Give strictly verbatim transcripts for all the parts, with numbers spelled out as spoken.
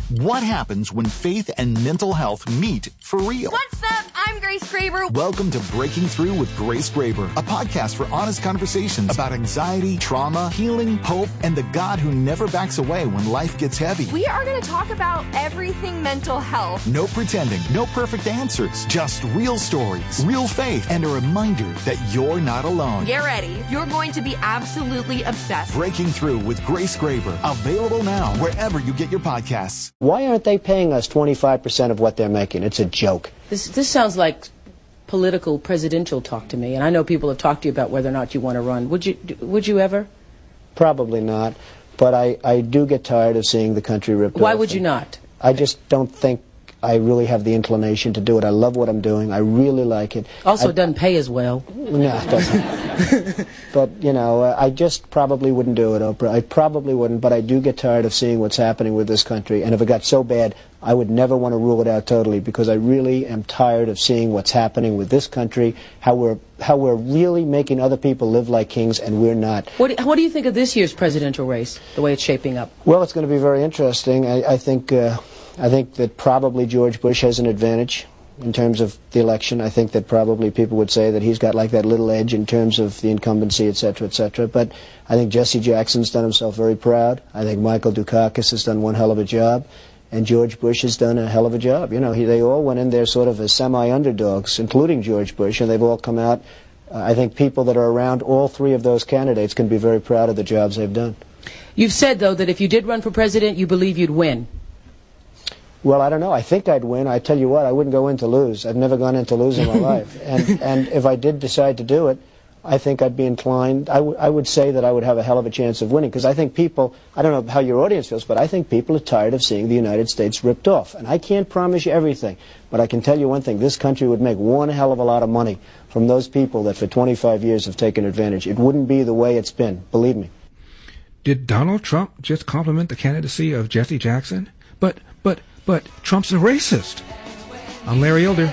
What happens when faith and mental health meet for real? What's up? I'm Grace Graber. Welcome to Breaking Through with Grace Graber, a podcast for honest conversations about anxiety, trauma, healing, hope, and the God who never backs away when life gets heavy. We are going to talk about everything mental health. No pretending, no perfect answers, just real stories, real faith, and a reminder that you're not alone. Get ready. You're going to be absolutely obsessed. Breaking Through with Grace Graber, available now wherever you get your podcasts. Why aren't they paying us twenty-five percent of what they're making? It's a joke. This this sounds like political presidential talk to me, and I know people have talked to you about whether or not you want to run. Would you Would you ever? Probably not, but I, I do get tired of seeing the country ripped off. Why would you not? I just don't think I really have the inclination to do it. I love what I'm doing. I really like it. Also, I, it doesn't pay as well. No, it doesn't. But, you know, uh, I just probably wouldn't do it, Oprah. I probably wouldn't, but I do get tired of seeing what's happening with this country. And if it got so bad, I would never want to rule it out totally, because I really am tired of seeing what's happening with this country, how we're how we're really making other people live like kings, and we're not. What do, what do you think of this year's presidential race, the way it's shaping up? Well, it's going to be very interesting. I, I think uh, I think that probably George Bush has an advantage in terms of the election. I think that probably people would say that he's got like that little edge in terms of the incumbency, et cetera, et cetera. But I think Jesse Jackson's done himself very proud. I think Michael Dukakis has done one hell of a job. And George Bush has done a hell of a job. You know, he, they all went in there sort of as semi-underdogs, including George Bush, and they've all come out. Uh, I think people that are around all three of those candidates can be very proud of the jobs they've done. You've said, though, that if you did run for president, you believe you'd win. Well, I don't know. I think I'd win. I tell you what, I wouldn't go in to lose. I've never gone in to lose in my life. And, and if I did decide to do it, I think I'd be inclined, I, w I would say that I would have a hell of a chance of winning, because I think people, I don't know how your audience feels, but I think people are tired of seeing the United States ripped off. And I can't promise you everything, but I can tell you one thing, this country would make one hell of a lot of money from those people that for twenty-five years have taken advantage. It wouldn't be the way it's been, believe me. Did Donald Trump just compliment the candidacy of Jesse Jackson? But, but, but Trump's a racist. I'm Larry Elder.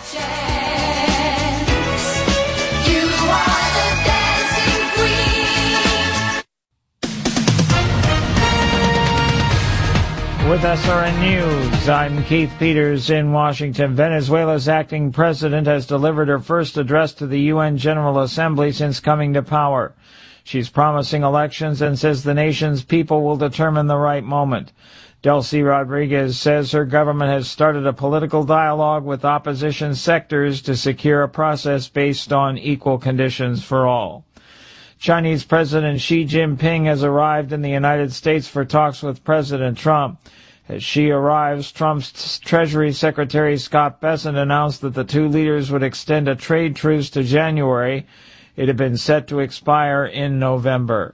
With S R N News, I'm Keith Peters in Washington. Venezuela's acting president has delivered her first address to the U N General Assembly since coming to power. She's promising elections and says the nation's people will determine the right moment. Delcy Rodriguez says her government has started a political dialogue with opposition sectors to secure a process based on equal conditions for all. Chinese President Xi Jinping has arrived in the United States for talks with President Trump. As Xi arrives, Trump's Treasury Secretary Scott Bessent announced that the two leaders would extend a trade truce to January. It had been set to expire in November.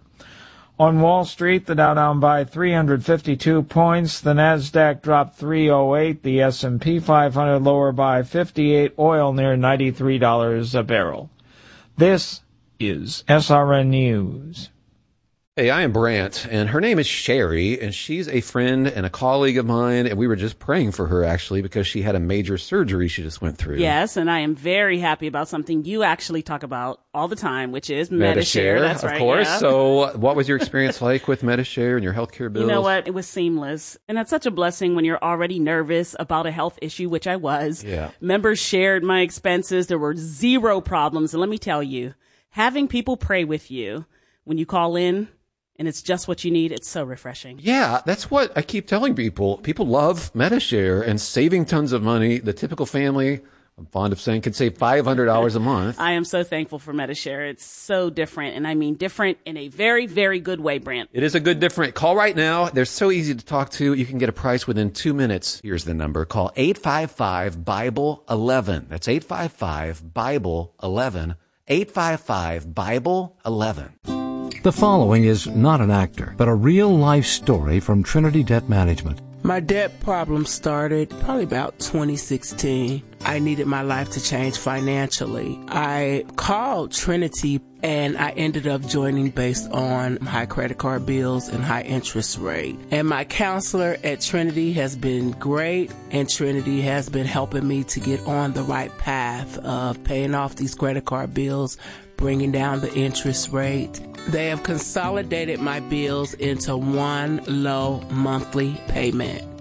On Wall Street, the Dow down by three hundred fifty-two points. The Nasdaq dropped three oh eight. The S and P five hundred lower by fifty-eight. Oil near ninety-three dollars a barrel. This is S R N News. Hey, I am Brant, and her name is Sherry, and she's a friend and a colleague of mine, and we were just praying for her, actually, because she had a major surgery she just went through. Yes, and I am very happy about something you actually talk about all the time, which is Medi-Share. That's of right, course. yeah. So what was your experience like with Medi-Share and your healthcare bills? You know what? It was seamless. And that's such a blessing when you're already nervous about a health issue, which I was. Yeah. Members shared my expenses. There were zero problems. And let me tell you, having people pray with you when you call in, and it's just what you need, it's so refreshing. Yeah, that's what I keep telling people. People love Medi-Share and saving tons of money. The typical family, I'm fond of saying, can save five hundred dollars a month. I am so thankful for Medi-Share. It's so different, and I mean different in a very, very good way, Brant. It is a good different. Call right now. They're so easy to talk to. You can get a price within two minutes. Here's the number. Call eight five five, Bible eleven. That's eight five five, Bible eleven. eight five five, Bible eleven. The following is not an actor, but a real-life story from Trinity Debt Management. My debt problem started probably about twenty sixteen. I needed my life to change financially. I called Trinity and I ended up joining based on high credit card bills and high interest rate. And my counselor at Trinity has been great, and Trinity has been helping me to get on the right path of paying off these credit card bills, bringing down the interest rate. They have consolidated my bills into one low monthly payment.